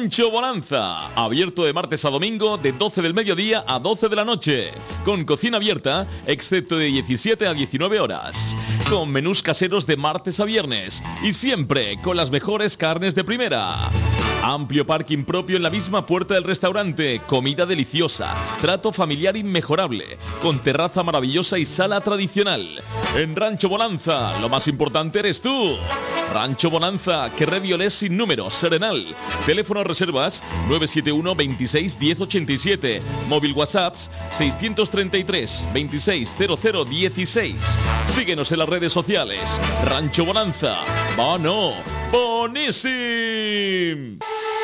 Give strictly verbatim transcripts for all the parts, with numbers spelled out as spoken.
Rancho Bonanza, abierto de martes a domingo de doce del mediodía a doce de la noche, con cocina abierta, excepto de diecisiete a diecinueve horas, con menús caseros de martes a viernes y siempre con las mejores carnes de primera. Amplio parking propio en la misma puerta del restaurante, comida deliciosa, trato familiar inmejorable, con terraza maravillosa y sala tradicional. En Rancho Bonanza, lo más importante eres tú. Rancho Bonanza, Carrer Violés sin número, Serenal. Teléfono reservas nueve siete uno, veintiséis, diez ochenta y siete. Móvil WhatsApps seiscientos treinta y tres, veintiséis, cero cero dieciséis. Síguenos en las redes sociales. Rancho Bonanza. Bueno, boníssim!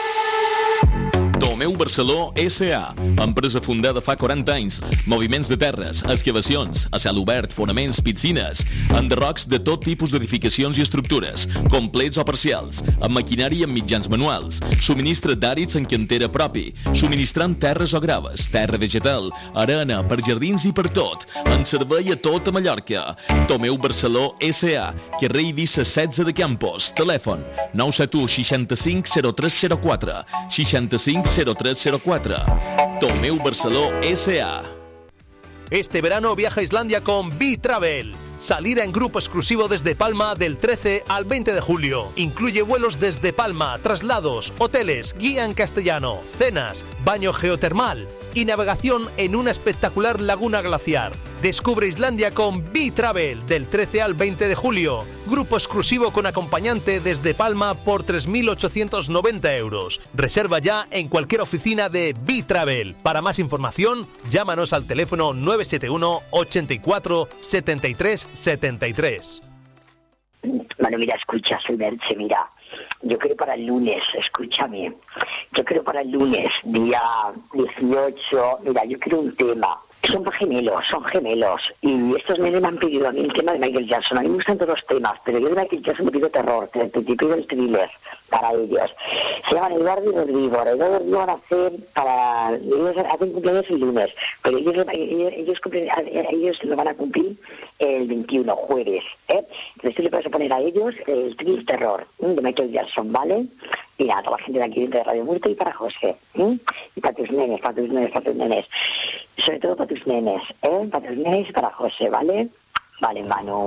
Tomeu Barceló S A, empresa fundada fa quaranta anys. Moviments de terres, excavacions, a cel obert, fonaments, piscines, enderrocs de tot tipus d'edificacions i estructures, complets o parcials, amb maquinari i amb mitjans manuals, subministre d'àrids en cantera propi, subministrant terres o graves, terra vegetal, arena, per jardins i per tot, en servei a tota Mallorca. Tomeu Barceló S A, carrer Eivissa setze de Campos, telèfon nou set u, seixanta-cinc, zero tres zero quatre, seixanta-cinc, zero tres cero cuatro. Tomeu Barceló S A. Este verano viaja a Islandia con B-Travel. Salir en grupo exclusivo desde Palma del trece al veinte de julio. Incluye vuelos desde Palma, traslados, hoteles, guía en castellano, cenas, baño geotermal y navegación en una espectacular laguna glaciar. Descubre Islandia con B-Travel del trece al veinte de julio. Grupo exclusivo con acompañante desde Palma por tres mil ochocientos noventa euros. Reserva ya en cualquier oficina de B-Travel. Para más información, llámanos al teléfono nueve siete uno, ochenta y cuatro, setenta y tres setenta y tres. Bueno, mira, escucha, soy Merche, mira. Yo creo para el lunes, escúchame. Yo creo para el lunes, día dieciocho, mira, yo quiero un tema. Son gemelos, son gemelos. Y estos nenes me han pedido a mí el tema de Michael Jackson. A mí me gustan todos los temas, pero yo de Michael Jackson me pido terror, te, te, te pido el thriller para ellos. Se llaman Eduardo y Rodrigo. Eduardo y Rodrigo van a hacer para... Ellos hacen cumpleaños el lunes, pero ellos, ellos, ellos, cumplen, ellos lo van a cumplir el veintiuno, jueves. ¿eh? Entonces tú le puedes poner a ellos el thriller terror de Michael Jackson, ¿vale? Mira, a toda la gente de aquí de Radio Murcia y para José. ¿eh? Y para tus nenes, para tus nenes, para tus nenes. Sobre todo para tus nenes, ¿eh? Para tus nenes y para José, ¿vale? Vale, Manu.